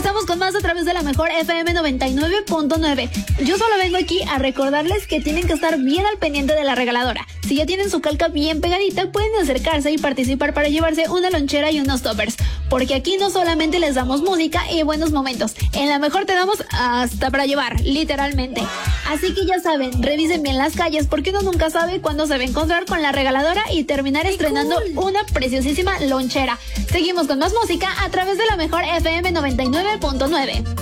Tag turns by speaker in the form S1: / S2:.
S1: Regresamos con más a través de la mejor FM 99.9. Yo solo vengo aquí a recordarles que tienen que estar bien al pendiente de la regaladora. Si ya tienen su calca bien pegadita, pueden acercarse y participar para llevarse una lonchera y unos toppers. Porque aquí no solamente les damos música y buenos momentos, en la mejor te damos hasta para llevar, literalmente. Así que ya saben, revisen bien las calles porque uno nunca sabe cuándo se va a encontrar con la regaladora y terminar estrenando una preciosísima lonchera. Seguimos con más música a través de la mejor FM 99.9.